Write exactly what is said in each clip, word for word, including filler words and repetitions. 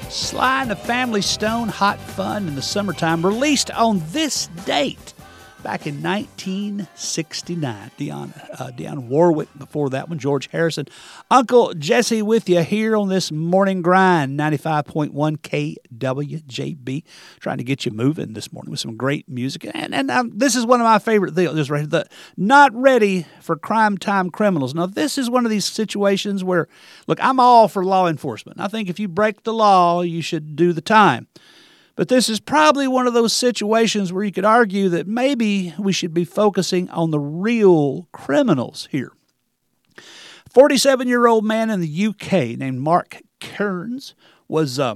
Sly and the Family Stone, Hot Fun in the Summertime, released on this date back in nineteen sixty-nine. Dionne, uh, Dionne Warwick before that one, George Harrison. Uncle Jesse with you here on this morning grind, ninety-five point one K W J B. Trying to get you moving this morning with some great music. And, and um, this is one of my favorite things, this right here, the Not Ready for Crime Time Criminals. Now, this is one of these situations where, look, I'm all for law enforcement. I think if you break the law, you should do the time. But this is probably one of those situations where you could argue that maybe we should be focusing on the real criminals here. forty-seven-year-old man in the U K named Mark Kearns was uh,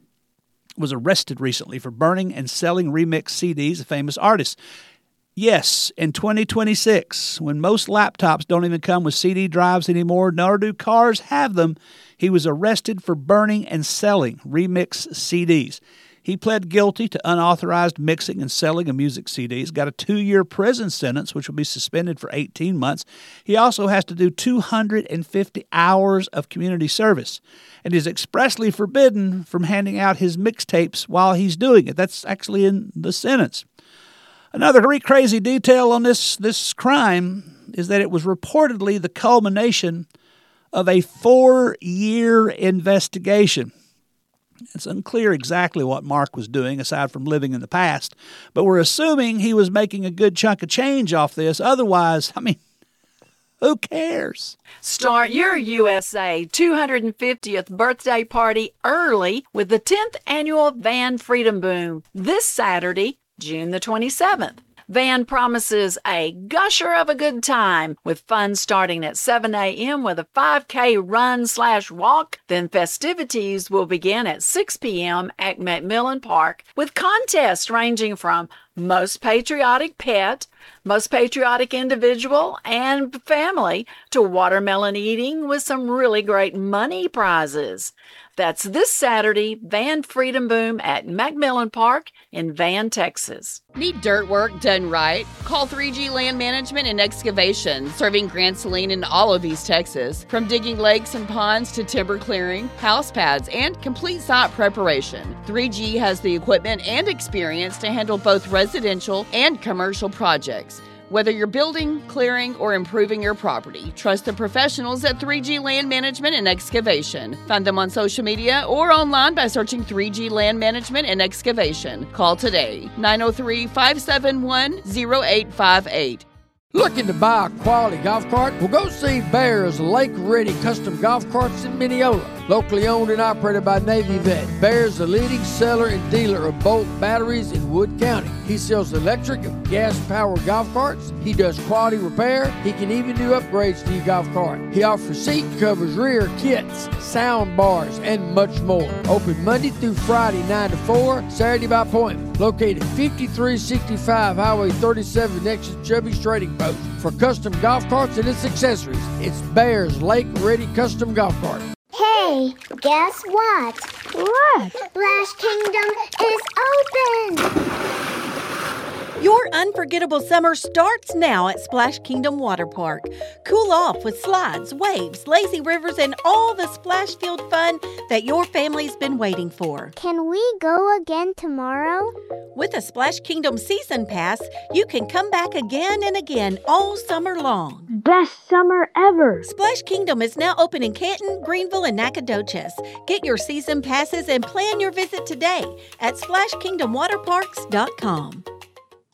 was arrested recently for burning and selling remix C Ds of famous artists. Yes, in twenty twenty-six, when most laptops don't even come with C D drives anymore, nor do cars have them, he was arrested for burning and selling remix C Ds. He pled guilty to unauthorized mixing and selling of music C Ds, got a two-year prison sentence, which will be suspended for eighteen months. He also has to do two hundred fifty hours of community service, and is expressly forbidden from handing out his mixtapes while he's doing it. That's actually in the sentence. Another very crazy detail on this, this crime is that it was reportedly the culmination of a four-year investigation. It's unclear exactly what Mark was doing, aside from living in the past, but we're assuming he was making a good chunk of change off this. Otherwise, I mean, who cares? Start your U S A two hundred fiftieth birthday party early with the tenth Annual Van Freedom Boom this Saturday, June the twenty-seventh. Van promises a gusher of a good time with fun starting at seven a.m. with a five K run slash walk. Then festivities will begin at six p.m. at McMillan Park with contests ranging from most patriotic pet, most patriotic individual, and family to watermelon eating with some really great money prizes. That's this Saturday, Van Freedom Boom at McMillan Park in Van, Texas. Need dirt work done right? Call three G Land Management and Excavation, serving Grand Saline and all of East Texas. From digging lakes and ponds to timber clearing, house pads, and complete site preparation, three G has the equipment and experience to handle both residential and commercial projects. Whether you're building, clearing, or improving your property, trust the professionals at three G Land Management and Excavation. Find them on social media or online by searching three G Land Management and Excavation. Call today, nine oh three, five seven one, oh eight five eight. Looking to buy a quality golf cart? Well, go see Bear's Lake Ready Custom Golf Carts in Mineola. Locally owned and operated by Navy Vet, Bear's the leading seller and dealer of both batteries in Wood County. He sells electric and gas-powered golf carts. He does quality repair. He can even do upgrades to your golf cart. He offers seat covers, rear kits, sound bars, and much more. Open Monday through Friday, nine to four, Saturday by appointment. Located fifty-three sixty-five Highway thirty-seven next to Chubby's Trading Post. For custom golf carts and its accessories, it's Bear's Lake Ready Custom Golf Cart. Hey, guess what? What? Splash Kingdom is open! Your unforgettable summer starts now at Splash Kingdom Water Park. Cool off with slides, waves, lazy rivers, and all the splash field fun that your family's been waiting for. Can we go again tomorrow? With a Splash Kingdom Season Pass, you can come back again and again all summer long. Best summer ever! Splash Kingdom is now open in Canton, Greenville, and Nacogdoches. Get your season passes and plan your visit today at splash kingdom water parks dot com.